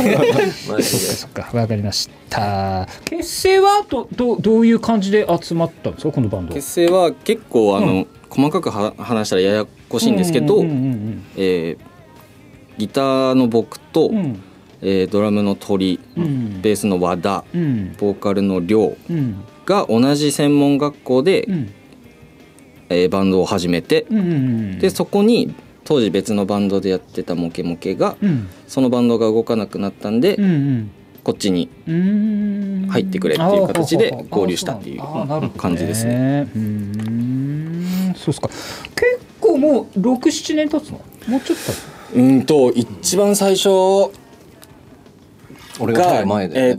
マジで。 そっか、わかりました。結成はどういう感じで集まったんですか、このバンド。 結成は結構細かく話したらややこしいんですけど、ギターの僕と、ドラムの鳥、ベースの和田、ボーカルの亮が同じ専門学校で、バンドを始めて、でそこに当時別のバンドでやってたモケモケが、そのバンドが動かなくなったんで、こっちに入ってくれっていう形で合流したっていう感じですね。 そうですか。結構もう 6,7 年経つの？もうちょっと経つ？ 一番最初俺が前で、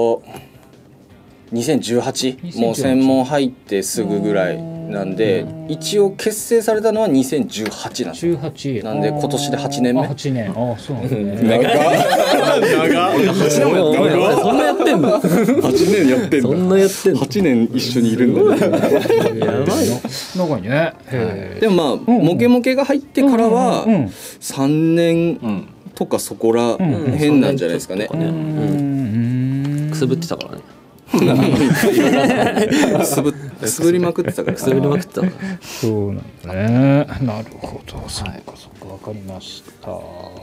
2018もう専門入ってすぐぐらいなんで、一応結成されたのは2018なんです。 18 なんで今年で8年目。 8年。あ、そうなんですね。 長っ。 そんなやってんの 8年やってんだ。 そんなやってんの 8年一緒にいるんだね。 やばいの。 長いね。 でもまあモケモケが入ってからは3年とかそこら辺なんじゃないですかね。 くすぶってたからね。 くすぶりまくってたから。 くすぶりまくってたから。 そうなんだね。なるほど。そっかそっか、わかりました。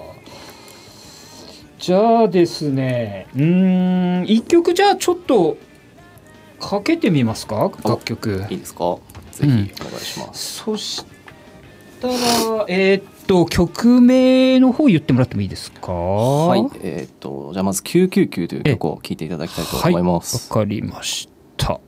じゃあですね、一曲じゃあちょっとかけてみますか、楽曲。 いいですか。ぜひお願いします。 そしたら曲名の方言ってもらってもいいですか。 はい。じゃあまず999という曲を聴いていただきたいと思います。 わかりました。